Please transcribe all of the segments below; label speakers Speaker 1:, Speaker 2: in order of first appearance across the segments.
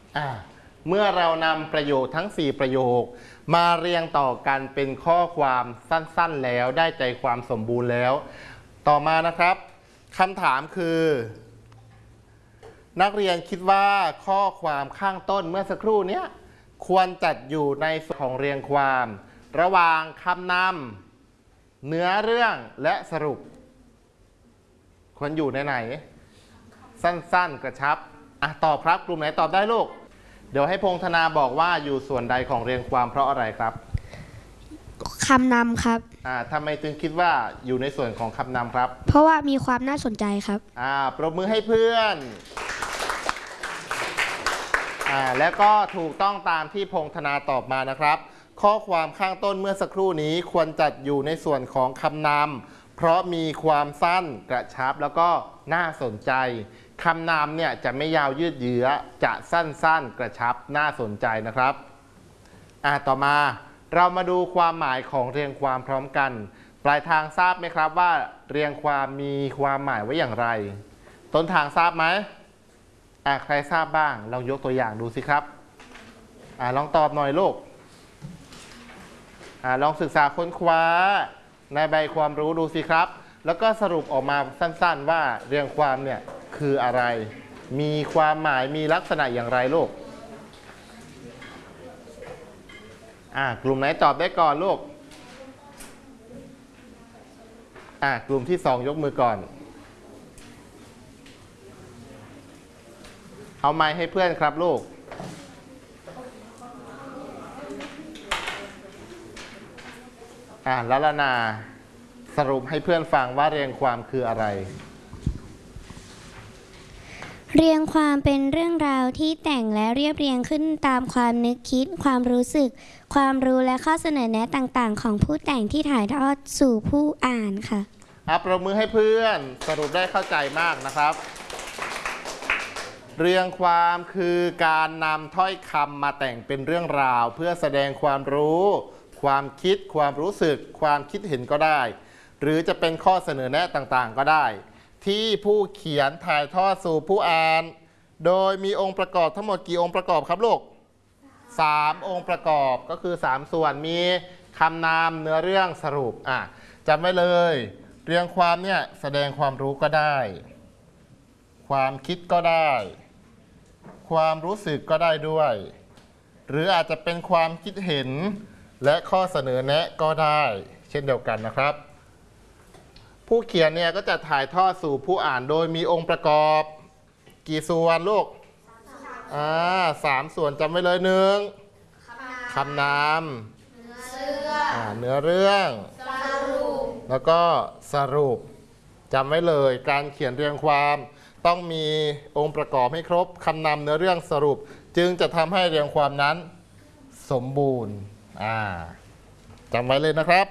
Speaker 1: เมื่อเรานำประโยคทั้ง4ประโยคมาเรียงต่อกันเป็นข้อความสั้นๆแล้วได้ใจความสมบูรณ์แล้วต่อมานะครับคำถามคือนักเรียนคิดว่าข้อความข้างต้นเมื่อสักครู่นี้ควรจัดอยู่ในส่วนของเรียงความระหว่างคำนำเนื้อเรื่องและสรุปควรอยู่ในไหนสั้นๆกระชับตอบครับกลุ่มไหนตอบได้ลูกเดี๋ยวให้พงธนาบอกว่าอยู่ส่วนใดของเรียงความเพราะอะไรครับ
Speaker 2: คำนำครับ
Speaker 1: ทำไมจึงคิดว่าอยู่ในส่วนของคำนำครับ
Speaker 2: เพราะว่ามีความน่าสนใจครับ
Speaker 1: ปรบมือให้เพื่อนแล้วก็ถูกต้องตามที่พงธนาตอบมานะครับข้อความข้างต้นเมื่อสักครู่นี้ควรจัดอยู่ในส่วนของคำนำเพราะมีความสั้นกระชับแล้วก็น่าสนใจคำนำเนี่ยจะไม่ยาวยืดเยื้อจะสั้นๆกระชับน่าสนใจนะครับต่อมาเรามาดูความหมายของเรียงความพร้อมกันปลายทางทราบไหมครับว่าเรียงความมีความหมายไว้อย่างไรต้นทางทราบไหมใครทราบบ้างลองยกตัวอย่างดูสิครับลองตอบหน่อยลูกลองศึกษาค้นคว้าในใบความรู้ดูสิครับแล้วก็สรุปออกมาสั้นๆว่าเรียงความเนี่ยคืออะไรมีความหมายมีลักษณะอย่างไรลูกกลุ่มไหนตอบได้ก่อนลูกกลุ่มที่2ยกมือก่อนเอาไมค์ให้เพื่อนครับลูกแล้วนาสรุปให้เพื่อนฟังว่าเรียงความคืออะไร
Speaker 2: เรียงความเป็นเรื่องราวที่แต่งและเรียบเรียงขึ้นตามความนึกคิดความรู้สึกความรู้และข้อเสนอแนะต่างๆของผู้แต่งที่ถ่ายทอดสู่ผู้อ่านค่ะ
Speaker 1: ปรบมือให้เพื่อนสรุปได้เข้าใจมากนะครับเรียงความคือการนำถ้อยคำมาแต่งเป็นเรื่องราวเพื่อแสดงความรู้ความคิดความรู้สึกความคิดเห็นก็ได้หรือจะเป็นข้อเสนอแนะต่างๆก็ได้ที่ผู้เขียนถ่ายทอดสู่ผู้อ่านโดยมีองค์ประกอบทั้งหมดกี่องค์ประกอบครับลูก3องค์ประกอบก็คือ3ส่วนมีคำนามเนื้อเรื่องสรุปจำไว้เลยเรียงความเนี่ยแสดงความรู้ก็ได้ความคิดก็ได้ความรู้สึกก็ได้ด้วยหรืออาจจะเป็นความคิดเห็นและข้อเสนอแนะก็ได้เช่นเดียวกันนะครับผู้เขียนเนี่ยก็จะถ่ายทอดสู่ผู้อ่านโดยมีองค์ประกอบกี่ส่วนลูก3ส่วนจำไว้เลย1คำนามเนื้อเรื่องแล้วก็สรุปจำไว้เลยการเขียนเรียงความต้องมีองค์ประกอบให้ครบคำนำเนื้อเรื่องสรุปจึงจะทำให้เรียงความนั้นสมบูรณ์จำไว้เลยนะครับ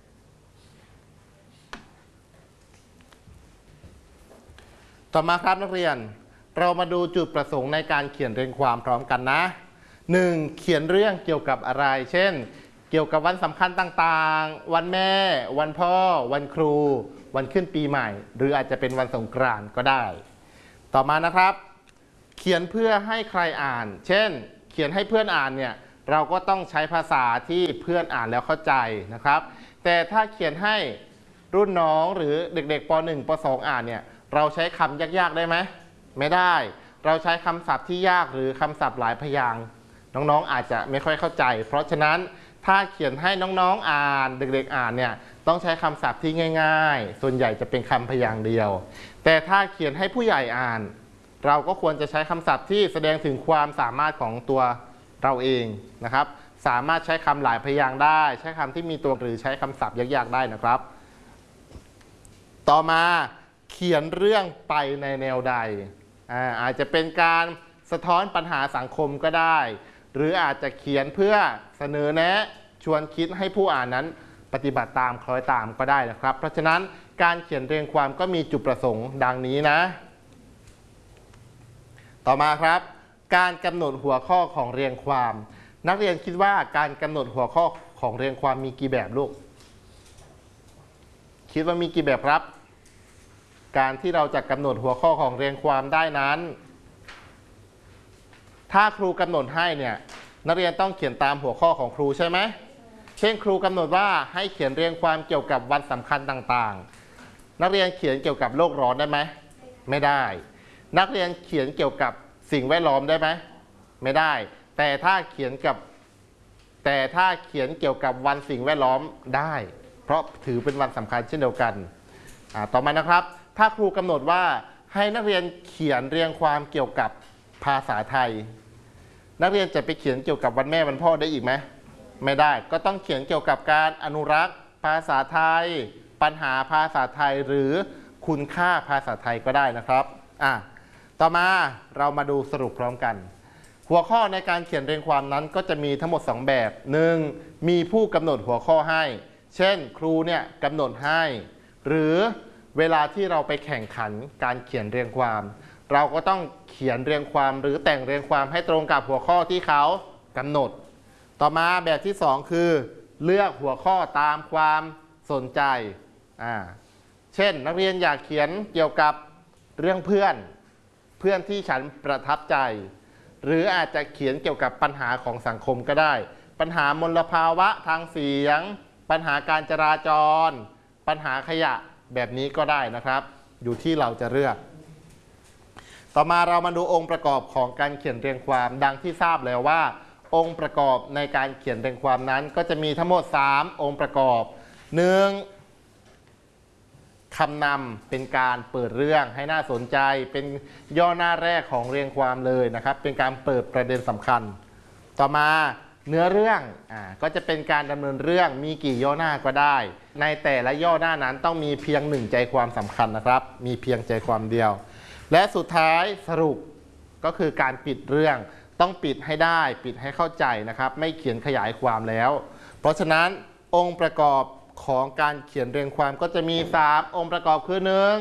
Speaker 1: ต่อมาครับนักเรียนเรามาดูจุดประสงค์ในการเขียนเรียงความพร้อมกันนะ1เขียนเรื่องเกี่ยวกับอะไรเช่นเกี่ยวกับวันสำคัญต่างๆวันแม่วันพ่อวันครูวันขึ้นปีใหม่หรืออาจจะเป็นวันสงกรานต์ก็ได้ต่อมานะครับเขียนเพื่อให้ใครอ่านเช่นเขียนให้เพื่อนอ่านเนี่ยเราก็ต้องใช้ภาษาที่เพื่อนอ่านแล้วเข้าใจนะครับแต่ถ้าเขียนให้รุ่นน้องหรือเด็กๆป .1 ป .2 อ่านเนี่ยเราใช้คำยากๆได้ไหมไม่ได้เราใช้คำศัพท์ที่ยากหรือคำศัพท์หลายพยางค์น้องๆอาจจะไม่ค่อยเข้าใจเพราะฉะนั้นถ้าเขียนให้น้องๆอ่านเด็กๆอ่านเนี่ยต้องใช้คำศัพท์ที่ง่ายๆส่วนใหญ่จะเป็นคำพยางค์เดียวแต่ถ้าเขียนให้ผู้ใหญ่อ่านเราก็ควรจะใช้คำศัพท์ที่แสดงถึงความสามารถของตัวเราเองนะครับสามารถใช้คำหลายพยางค์ได้ใช้คำที่มีตัวหรือใช้คำศัพท์ยากๆได้นะครับต่อมาเขียนเรื่องไปในแนวใดอาจจะเป็นการสะท้อนปัญหาสังคมก็ได้หรืออาจจะเขียนเพื่อเสนอแนะชวนคิดให้ผู้อ่านนั้นปฏิบัติตามคล้อยตามก็ได้นะครับเพราะฉะนั้นการเขียนเรียงความก็มีจุดประสงค์ดังนี้นะต่อมาครับการกำหนดหัวข้อของเรียงความนักเรียนคิดว่าการกำหนดหัวข้อของเรียงความมีกี่แบบลูกคิดว่ามีกี่แบบครับการที่เราจะกำหนดหัวข้อของเรียงความได้นั้นถ้าครูกำหนดให้เนี่ยนักเรียนต้องเขียนตามหัวข้อของครูใช่ไหมเช่นครูกำหนดว่าให้เขียนเรียงความเกี่ยวกับวันสำคัญต่างๆนักเรียนเขียนเกี่ยวกับโลกร้อนได้ไหมไม่ได้นักเรียนเขียนเกี่ยวกับสิ่งแวดล้อมได้ไหมไม่ได้แต่ถ้าเขียนเกี่ยวกับวันสิ่งแวดล้อมได้เพราะถือเป็นวันสำคัญเช่นเดียวกันต่อมานะครับถ้าครูกำหนดว่าให้นักเรียนเขียนเรียงความเกี่ยวกับภาษาไทยนักเรียนจะไปเขียนเกี่ยวกับวันแม่วันพ่อได้อีกไหมไม่ได้ก็ต้องเขียนเกี่ยวกับการอนุรักษ์ภาษาไทยปัญหาภาษาไทยหรือคุณค่าภาษาไทยก็ได้นะครับต่อมาเรามาดูสรุปพร้อมกันหัวข้อในการเขียนเรียงความนั้นก็จะมีทั้งหมด2แบบ 1. มีผู้กำหนดหัวข้อให้เช่นครูเนี่ยกำหนดให้หรือเวลาที่เราไปแข่งขันการเขียนเรียงความเราก็ต้องเขียนเรียงความหรือแต่งเรียงความให้ตรงกับหัวข้อที่เขากำหนดต่อมาแบบที่2คือเลือกหัวข้อตามความสนใจเช่นนักเรียนอยากเขียนเกี่ยวกับเรื่องเพื่อนที่ฉันประทับใจหรืออาจจะเขียนเกี่ยวกับปัญหาของสังคมก็ได้ปัญหามลภาวะทางเสียงปัญหาการจราจรปัญหาขยะแบบนี้ก็ได้นะครับอยู่ที่เราจะเลือกต่อมาเรามาดูองค์ประกอบของการเขียนเรียงความดังที่ทราบแล้วว่าองค์ประกอบในการเขียนเรียงความนั้นก็จะมีทั้งหมด3องค์ประกอบ 1. คำนำเป็นการเปิดเรื่องให้น่าสนใจเป็นย่อหน้าแรกของเรียงความเลยนะครับเป็นการเปิดประเด็นสำคัญต่อมาเนื้อเรื่องก็จะเป็นการดำเนินเรื่องมีกี่ย่อหน้าก็ได้ในแต่ละย่อหน้านั้นต้องมีเพียง1ใจความสำคัญนะครับมีเพียงใจความเดียวและสุดท้ายสรุปก็คือการปิดเรื่องต้องปิดให้ได้ปิดให้เข้าใจนะครับไม่เขียนขยายความแล้วเพราะฉะนั้นองค์ประกอบของการเขียนเรียงความก็จะมี3องค์ประกอบคือ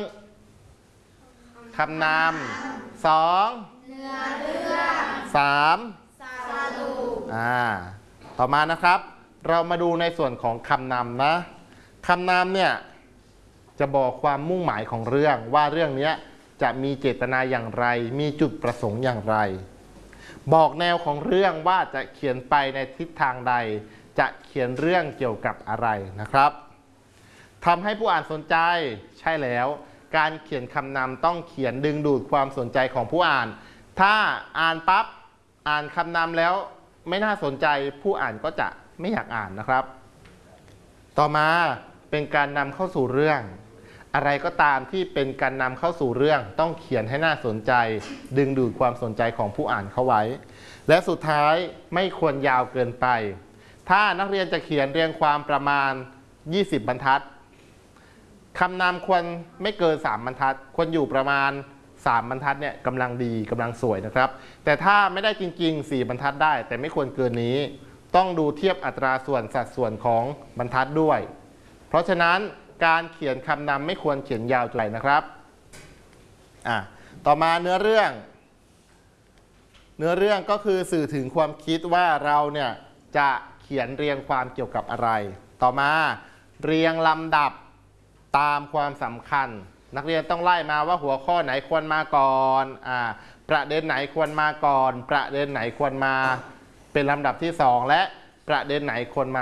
Speaker 1: 1. คำนำ 2. เนื้อเรื่อง 3. สรุปต่อมานะครับเรามาดูในส่วนของคำนำนะคำนำเนี่ยจะบอกความมุ่งหมายของเรื่องว่าเรื่องนี้จะมีเจตนาอย่างไรมีจุดประสงค์อย่างไรบอกแนวของเรื่องว่าจะเขียนไปในทิศทางใดจะเขียนเรื่องเกี่ยวกับอะไรนะครับทำให้ผู้อ่านสนใจใช่แล้วการเขียนคำนำต้องเขียนดึงดูดความสนใจของผู้อ่านถ้าอ่านปั๊บอ่านคำนำแล้วไม่น่าสนใจผู้อ่านก็จะไม่อยากอ่านนะครับต่อมาเป็นการนำเข้าสู่เรื่องอะไรก็ตามที่เป็นการนำเข้าสู่เรื่องต้องเขียนให้น่าสนใจดึงดูดความสนใจของผู้อ่านเข้าไว้และสุดท้ายไม่ควรยาวเกินไปถ้านักเรียนจะเขียนเรียงความประมาณ20บรรทัดคำนำควรไม่เกิน3บรรทัดควรอยู่ประมาณ3บรรทัดเนี่ยกำลังดีกำลังสวยนะครับแต่ถ้าไม่ได้จริงๆ4บรรทัดได้แต่ไม่ควรเกินนี้ต้องดูเทียบอัตราส่วนสัดส่วนของบรรทัดด้วยเพราะฉะนั้นการเขียนคำนำไม่ควรเขียนยาวจนไปนะครับต่อมาเนื้อเรื่องก็คือสื่อถึงความคิดว่าเราเนี่ยจะเขียนเรียงความเกี่ยวกับอะไรต่อมาเรียงลำดับตามความสำคัญนักเรียนต้องไล่มาว่าหัวข้อไหนควรมาก่อนประเด็นไหนควรมาก่อนประเด็นไหนควรมาเป็นลำดับที่2และประเด็นไหนควรมา